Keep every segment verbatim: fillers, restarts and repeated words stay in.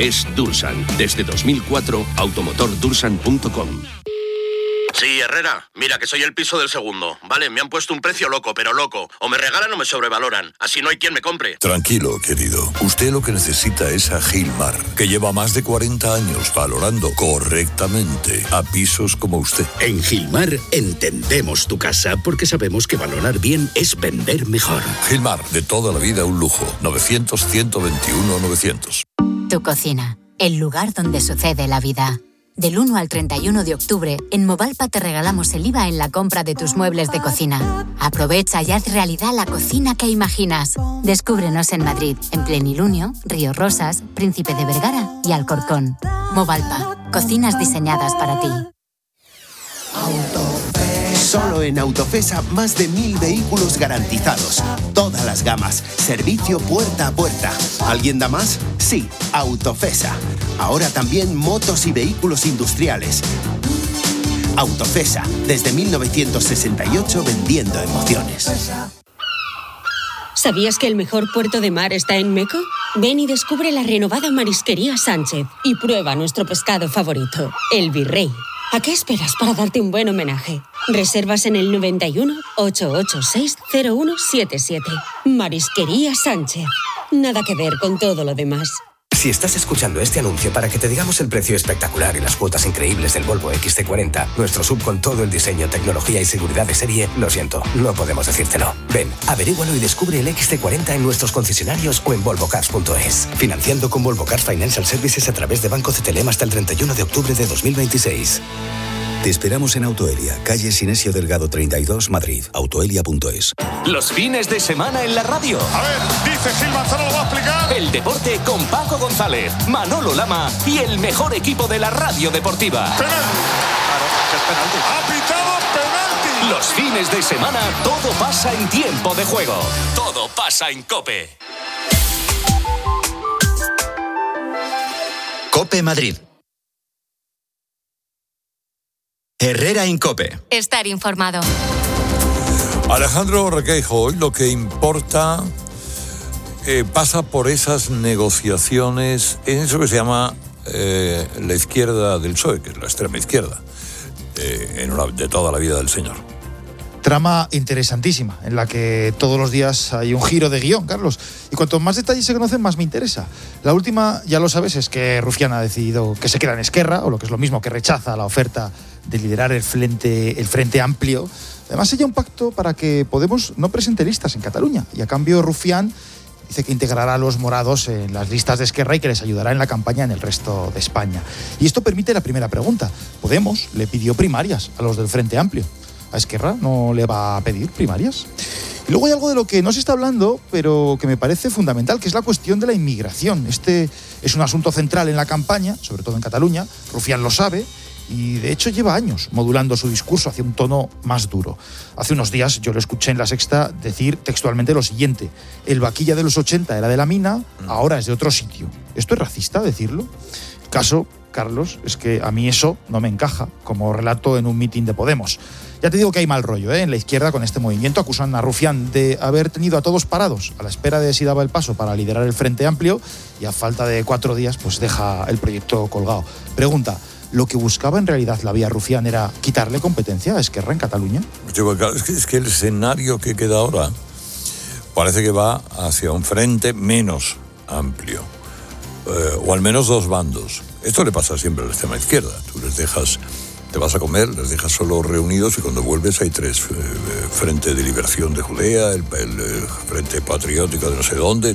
es Dursan. Desde dos mil cuatro, automotor dursan punto com. Sí, Herrera, mira que soy el piso del segundo. Vale, me han puesto un precio loco, pero loco. O me regalan o me sobrevaloran. Así no hay quien me compre. Tranquilo, querido. Usted lo que necesita es a Gilmar, que lleva más de cuarenta años valorando correctamente a pisos como usted. En Gilmar entendemos tu casa porque sabemos que valorar bien es vender mejor. Gilmar, de toda la vida un lujo. novecientos, ciento veintiuno, novecientos. Tu cocina, el lugar donde sucede la vida. Del uno al treinta y uno de octubre, en Movalpa te regalamos el I V A en la compra de tus muebles de cocina. Aprovecha y haz realidad la cocina que imaginas. Descúbrenos en Madrid, en Plenilunio, Río Rosas, Príncipe de Vergara y Alcorcón. Movalpa, cocinas diseñadas para ti. Solo en Autofesa más de mil vehículos garantizados. Todas las gamas. Servicio puerta a puerta. ¿Alguien da más? Sí, Autofesa. Ahora también motos y vehículos industriales. Autofesa, desde mil novecientos sesenta y ocho vendiendo emociones. ¿Sabías que el mejor puerto de mar está en Meco? Ven y descubre la renovada Marisquería Sánchez y prueba nuestro pescado favorito, el virrey. ¿A qué esperas para darte un buen homenaje? Reservas en el noventa y uno, ochocientos ochenta y seis, cero uno setenta y siete. Marisquería Sánchez. Nada que ver con todo lo demás. Si estás escuchando este anuncio para que te digamos el precio espectacular y las cuotas increíbles del Volvo equis ce cuarenta, nuestro sub con todo el diseño, tecnología y seguridad de serie, lo siento, no podemos decírtelo. Ven, averígualo y descubre el equis ce cuarenta en nuestros concesionarios o en volvo cars punto es. Financiando con Volvo Cars Financial Services a través de Banco C T L M hasta el treinta y uno de octubre de dos mil veintiséis. Te esperamos en Autoelia, calle Sinesio Delgado treinta y dos, Madrid. Autoelia punto es. Los fines de semana en la radio. A ver, dice Gil Manzano, lo va a explicar. El deporte con Paco González, Manolo Lama y el mejor equipo de la radio deportiva. Penalti. Claro, que es penalti. Ha pitado penalti. Los fines de semana todo pasa en tiempo de juego. Todo pasa en COPE. COPE Madrid. Herrera en COPE. Estar informado. Alejandro Requeijo, hoy lo que importa eh, pasa por esas negociaciones en eso que se llama eh, la izquierda del P S O E, que es la extrema izquierda, eh, en una, de toda la vida del señor. Trama interesantísima, en la que todos los días hay un giro de guión, Carlos. Y cuanto más detalles se conocen, más me interesa. La última, ya lo sabes, es que Rufián ha decidido que se queda en Esquerra, o lo que es lo mismo, que rechaza la oferta de liderar el Frente, el Frente Amplio. Además, hay un pacto para que Podemos no presente listas en Cataluña. Y a cambio, Rufián dice que integrará a los morados en las listas de Esquerra y que les ayudará en la campaña en el resto de España. Y esto permite la primera pregunta. Podemos le pidió primarias a los del Frente Amplio. ¿A Esquerra no le va a pedir primarias? Y luego hay algo de lo que no se está hablando, pero que me parece fundamental, que es la cuestión de la inmigración. Este es un asunto central en la campaña, sobre todo en Cataluña. Rufián lo sabe y, de hecho, lleva años modulando su discurso hacia un tono más duro. Hace unos días yo lo escuché en La Sexta decir textualmente lo siguiente: el vaquilla de los ochenta era de la mina, ahora es de otro sitio. ¿Esto es racista decirlo? El caso, Carlos, es que a mí eso no me encaja, como relato en un mitin de Podemos. Ya te digo que hay mal rollo ¿eh? en la izquierda con este movimiento. Acusan a Rufián de haber tenido a todos parados a la espera de si daba el paso para liderar el Frente Amplio y a falta de cuatro días pues deja el proyecto colgado. Pregunta, ¿lo que buscaba en realidad la vía Rufián era quitarle competencia a Esquerra en Cataluña? Es que, es que el escenario que queda ahora parece que va hacia un frente menos amplio, eh, o al menos dos bandos. Esto le pasa siempre a la extrema izquierda. Tú les dejas... Te vas a comer, les dejas solo reunidos y cuando vuelves hay tres, eh, Frente de Liberación de Judea, el, el, el Frente Patriótico de no sé dónde.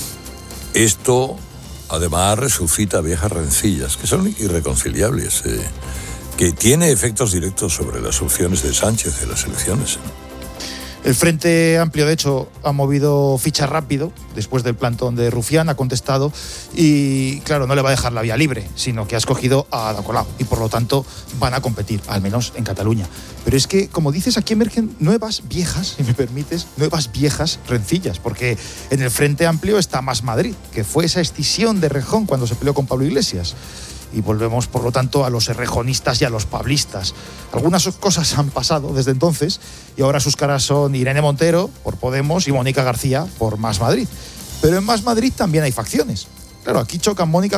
Esto, además, resucita viejas rencillas que son irreconciliables, eh, que tiene efectos directos sobre las opciones de Sánchez en las elecciones. El Frente Amplio, de hecho, ha movido ficha rápido después del plantón de Rufián, ha contestado y, claro, no le va a dejar la vía libre, sino que ha escogido a Ada Colau y, por lo tanto, van a competir, al menos en Cataluña. Pero es que, como dices, aquí emergen nuevas viejas, si me permites, nuevas viejas rencillas, porque en el Frente Amplio está Más Madrid, que fue esa escisión de Errejón cuando se peleó con Pablo Iglesias. Y volvemos, por lo tanto, a los errejonistas y a los pablistas. Algunas cosas han pasado desde entonces y ahora sus caras son Irene Montero, por Podemos, y Mónica García, por Más Madrid. Pero en Más Madrid también hay facciones. Claro, aquí chocan Mónica